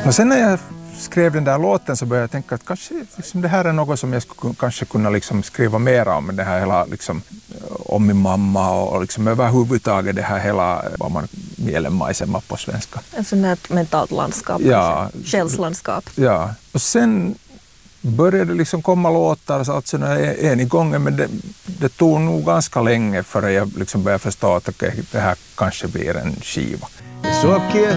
Och sen när jag skrev den där låten så började jag tänka att kanske liksom, det här är något som jag skulle kanske kunna liksom skriva mer om. Det här hela, liksom, om min mamma och liksom, överhuvudtaget det här hela, vad man mielenmaisema på svenska. En sån här mentalt landskap, ja, själslandskap. Ja, och sen började det liksom komma låtar alltså en i gången, men det tog nog ganska länge för jag liksom började förstå att okay, det här kanske blir en skiva.